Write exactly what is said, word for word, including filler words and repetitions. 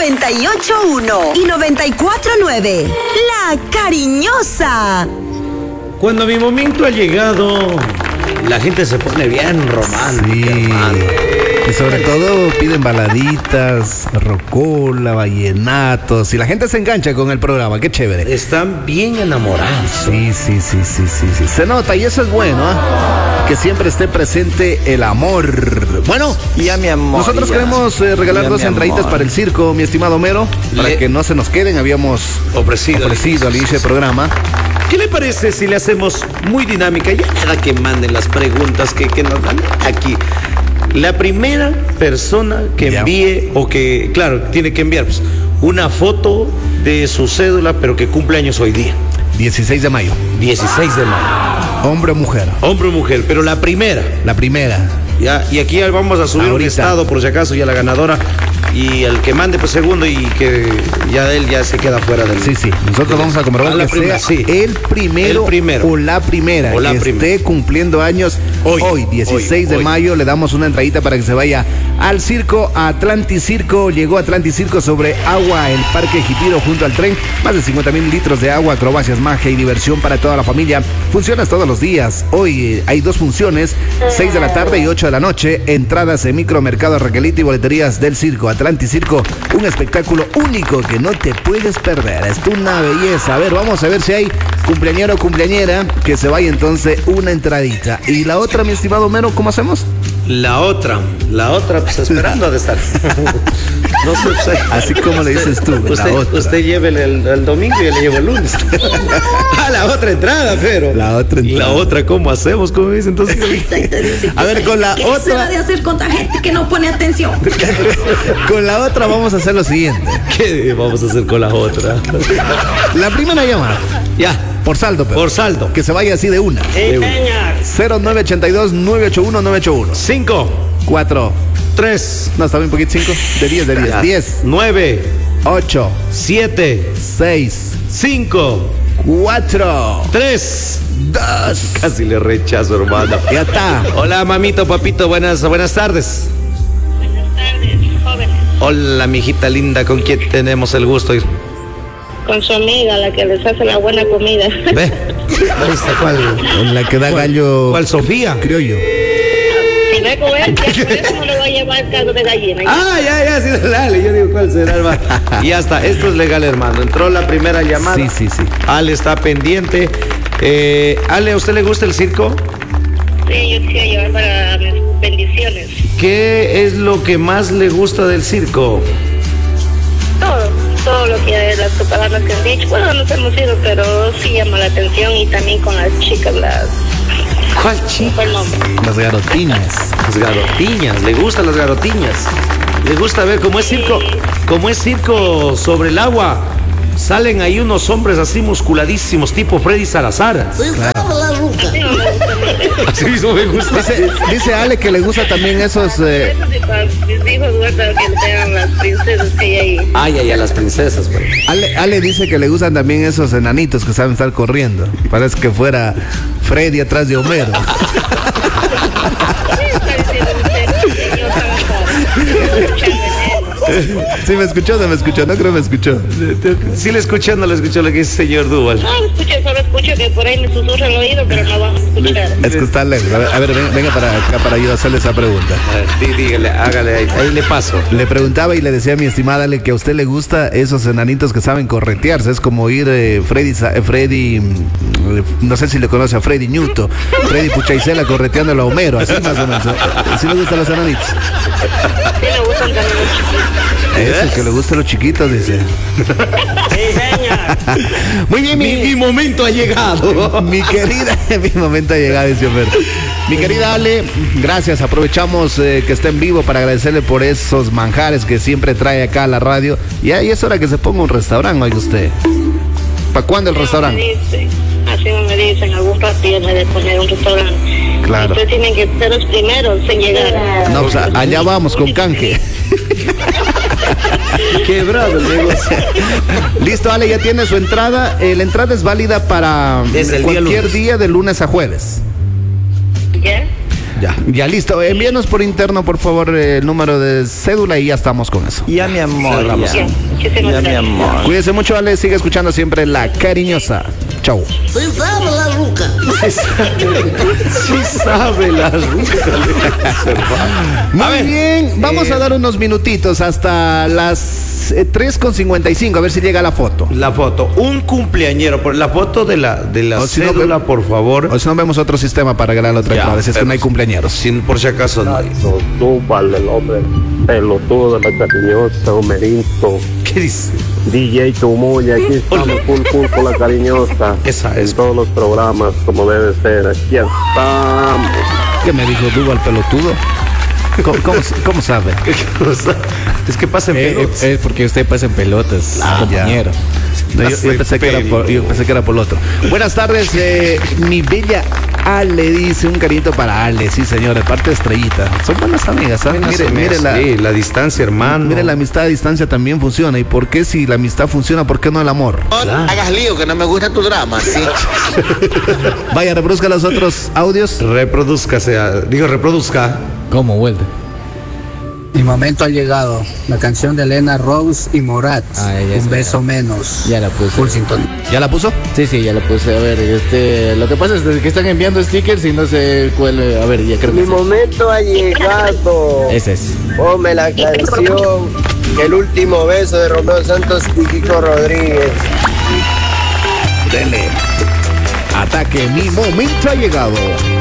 noventa y ocho punto uno y noventa y cuatro punto nueve. La Cariñosa. Cuando mi momento ha llegado, la gente se pone bien romántica, sí. hermano. Y sobre todo piden baladitas, rocola, vallenatos. Y la gente se engancha con el programa, qué chévere. Están bien enamorados. Sí, sí, sí, sí, sí, sí. Se nota y eso es bueno, ¿eh? Que siempre esté presente el amor. Bueno, ya mi amor. Nosotros ya. queremos eh, regalar ya dos entraditas para el circo, mi estimado Homero, para Le... que no se nos queden. Habíamos ofrecido, ofrecido al inicio del programa. ¿Qué le parece si le hacemos muy dinámica? Ya nada que manden las preguntas que, que nos dan aquí. La primera persona que Ya. envíe, o que, claro, tiene que enviar pues, una foto de su cédula, pero que cumple años hoy día. dieciséis de mayo. dieciséis de mayo. Hombre o mujer. Hombre o mujer, pero la primera. La primera. Ya, y aquí vamos a subir Ahorita. un estado, por si acaso, ya la ganadora. Y el que mande, pues segundo, y que ya él ya se queda fuera del. Sí, sí. Nosotros vamos a comprobar A la que primera, sea sí. el primero, El primero. o la primera O la que primera. esté cumpliendo años hoy, Hoy, dieciséis hoy, de hoy. mayo. Le damos una entradita para que se vaya al circo, a Atlantis Circo. Llegó Atlantis Circo sobre agua, el Parque Jipiro junto al tren. Más de cincuenta mil litros de agua, acrobacias, magia y diversión para toda la familia. Funciones todos los días. Hoy eh, hay dos funciones, seis de la tarde y ocho de la noche. Entradas en Micromercado Raquelito y boleterías del circo. Atlantis Circo, un espectáculo único que no te puedes perder. Es una belleza. A ver, vamos a ver si hay cumpleañero o cumpleañera que se vaya entonces una entradita. Y la otra, mi estimado Homero, ¿cómo hacemos? La otra, la otra, pues esperando de estar. No sé, pues, Así como le dices tú, la usted, otra. usted llévele el, el domingo y yo le llevo el lunes. Ah, la otra entrada, pero. La otra entrada. La otra, ¿cómo hacemos? ¿Cómo dice entonces? A ver, con la ¿Qué se va otra, de hacer con tanta gente que no pone atención? con la otra vamos a hacer lo siguiente. ¿Qué vamos a hacer con la otra? La primera llamada, Ya, por saldo, pero por saldo. que se vaya así de una. De una. cero nueve ochenta y dos, nueve ocho uno, nueve ocho uno. Cinco, cuatro. tres, No, está bien poquito. cinco. De diez, de diez. diez. nueve, ocho. siete, seis. cinco, cuatro. tres. dos. Casi le rechazo, hermano. Ya está. Hola, mamito, papito, buenas, buenas tardes. Buenas tardes, jóvenes. Hola, mijita linda, ¿con quién tenemos el gusto? Ir? Con su amiga, la que les hace la buena comida. Ve. Ahí está, ¿cuál? En la que da gallo. ¿Cuál, Sofía? Criollo. Si no es con él, ya por eso no le voy a llevar caldo de gallina. Ah, ya, ya, sí, dale, yo digo, ¿cuál será, hermano? Y ya está, esto es legal, hermano. Entró la primera llamada. Sí, sí, sí. Ale está pendiente. Eh, Ale, ¿a usted le gusta el circo? Sí, yo quisiera llevar para mis bendiciones. ¿Qué es lo que más le gusta del circo? Todo, todo lo que las propagandas que han dicho. Bueno, no nos hemos ido, pero sí llama la atención y también con las chicas, las... ¿Cuál ¿Cuál chico? fue el nombre? Las garotinas. Las garotiñas, le gustan las garotiñas. Le gusta ver cómo es circo, como es circo sobre el agua. Salen ahí unos hombres así musculadísimos, tipo Freddy Salazar. Así no me gusta. Así mismo me gusta. Dice, dice Ale que le gusta también esos. eh, Eso sí, para mis hijos guardan que sean las princesas que hay ahí. Ay, ay, a las princesas, güey. Ale, Ale dice que le gustan también esos enanitos que saben estar corriendo. Parece que fuera Freddy atrás de Homero. ¿Qué está diciendo usted, señor Salazar? Sí, me escuchó, no me escuchó, no creo que me escuchó. Sí le escuché, no le escuché lo que dice señor Duval. No, escucho, solo escucho que por ahí me susurra el oído, pero no vamos a escuchar. Es que está lejos. A ver, a ver, ven- venga para acá para yo hacerle esa pregunta. A ver, dí- dígale, hágale ahí, ahí le paso. Le preguntaba y le decía a mi estimada Ale que a usted le gusta esos enanitos que saben corretearse. Es como ir eh, Freddy, Sa- eh, Freddy, mm, eh, no sé si le conoce a Freddy Ñuto, Freddy Puchaicela correteándolo a Homero, así más o menos. ¿Sí le gustan los enanitos? Sí, me gustan también los chiquitos. Eso, que le gustan los chiquitos, dice. Muy bien, Mi, mi mi, momento ha llegado. mi querida, mi momento ha llegado, dice Homero. Mi querida Ale, gracias. Aprovechamos eh, que está en vivo para agradecerle por esos manjares que siempre trae acá a la radio. Y ahí es hora que se ponga un restaurante, oiga usted. ¿Para cuándo el Así me restaurante? dicen, así me dicen, algún rato tiene de poner un restaurante. Claro. Ustedes tienen que ser los primeros en llegar. No, pues a- allá vamos con canje. Quebrado el negocio. Listo, Ale, ya tiene su entrada. Eh, la entrada es válida para Desde el día cualquier lunes. día de lunes a jueves. ¿Ya? ya. Ya listo. Envíanos por interno, por favor, el número de cédula y ya estamos con eso. Ya, mi amor, Cerramos. ya. Muchísimas Ya, mi gracias. amor. Cuídese mucho, Ale. Sigue escuchando siempre La Cariñosa. Chau. Sí sabe la ruca. Muy A ver, bien, vamos eh, a dar unos minutitos hasta las eh, tres con cincuenta y cinco, a ver si llega la foto. La foto, un cumpleañero, por la foto de la de la O si no, cédula, ve- por favor. O si no, vemos otro sistema para regalar otra Ya, clave, si es que pero- no hay cumpleaños. Sin, por si acaso no hay. Tú, vale, el hombre pelotudo de la cariñosa, Homerito, ¿Qué dice? D J Tumuya, aquí estamos full full con la cariñosa. Esa es. En todos los programas, como debe ser, aquí estamos. ¿Qué me dijo Dugo al pelotudo? ¿Cómo, cómo, cómo sabe? Es que pasa en Eh, pelotas. eh, porque usted pasa en pelotas, Ah, compañero. No, yo, yo pensé que era por, yo pensé que era por lo otro. Buenas tardes, eh, mi bella Ale, dice un cariñito para Ale, sí señor, de parte de Estrellita. Son buenas amigas, ¿sabes? Buenas Mire, amigas, mire la, sí, la distancia, hermano. mire, la amistad a distancia también funciona. ¿Y por qué si la amistad funciona, por qué no el amor? Hagas lío, que no me gusta tu drama, ¿sí? Vaya, reproduzca los otros audios. Reproduzca, sea, digo, reproduzca. ¿Cómo vuelve? Mi momento ha llegado. La canción de Elena Rose y Morat. Ah, ya Un sé. beso menos. Ya la puse. Full sintonía. ¿Ya la puso? Sí, sí, ya la puse. A ver, este, lo que pasa es que están enviando stickers y no sé cuál. A ver, ya creo que Mi sí. momento ha llegado. Ese es. Ponme la canción El último beso de Romeo Santos y Kiko Rodríguez. Dele. Ataque, mi momento ha llegado.